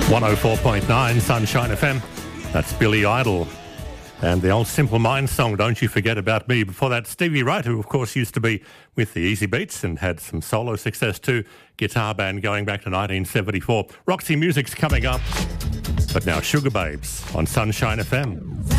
104.9 Sunshine FM. That's Billy Idol. And the old Simple Minds song, Don't You Forget About Me. Before that, Stevie Wright, who of course used to be with the Easy Beats and had some solo success too. Guitar band going back to 1974. Roxy Music's coming up. But now Sugar Babes on Sunshine FM.